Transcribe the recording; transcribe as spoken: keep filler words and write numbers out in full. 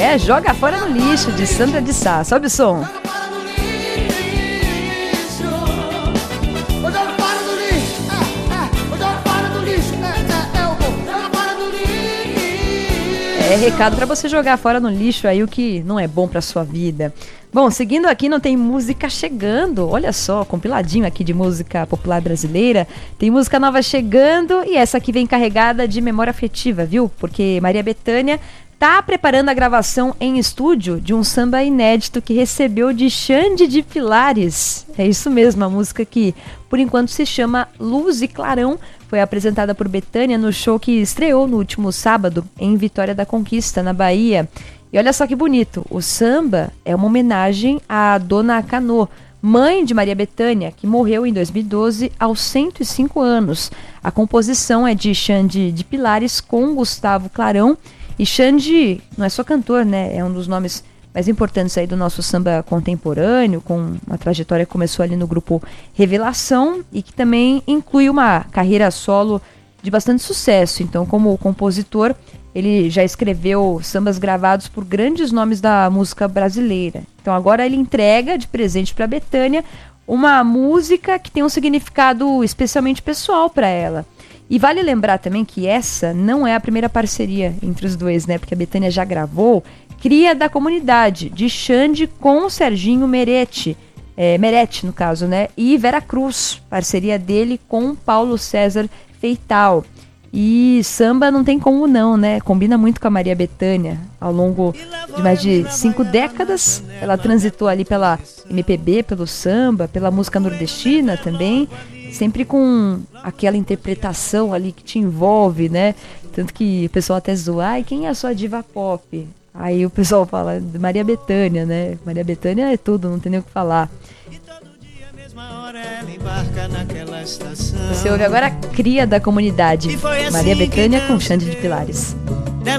É, Joga Fora no Lixo, de Sandra de Sá. Sobe o som. É recado pra você jogar fora no lixo aí o que não é bom pra sua vida. Bom, seguindo aqui, não tem música chegando. Olha só, compiladinho aqui de música popular brasileira. Tem música nova chegando e essa aqui vem carregada de memória afetiva, viu? Porque Maria Bethânia tá preparando a gravação em estúdio de um samba inédito que recebeu de Xande de Pilares. É isso mesmo, a música que por enquanto se chama Luz e Clarão. Foi apresentada por Bethânia no show que estreou no último sábado em Vitória da Conquista, na Bahia. E olha só que bonito, o samba é uma homenagem à Dona Canô, mãe de Maria Bethânia, que morreu em dois mil e doze aos cento e cinco anos. A composição é de Xande de Pilares com Gustavo Clarão. E Xande não é só cantor, né? É um dos nomes mais importantes aí do nosso samba contemporâneo, com uma trajetória que começou ali no grupo Revelação e que também inclui uma carreira solo de bastante sucesso. Então, como compositor, ele já escreveu sambas gravados por grandes nomes da música brasileira. Então, agora ele entrega de presente para Bethânia uma música que tem um significado especialmente pessoal para ela. E vale lembrar também que essa não é a primeira parceria entre os dois, né? Porque a Bethânia já gravou Cria da Comunidade, de Xande com Serginho Meretti, é, Meretti no caso, né? E Vera Cruz, parceria dele com Paulo César Feital. E samba não tem como não, né? Combina muito com a Maria Bethânia. Ao longo de mais de cinco décadas, ela transitou ali pela M P B, pelo samba, pela música nordestina também, sempre com aquela interpretação ali que te envolve, né? Tanto que o pessoal até zoa, ai, quem é a sua diva pop? Aí o pessoal fala Maria Bethânia, né? Maria Bethânia é tudo, não tem nem o que falar. Você ouve agora a Cria da Comunidade, Maria Bethânia com Xande de Pilares.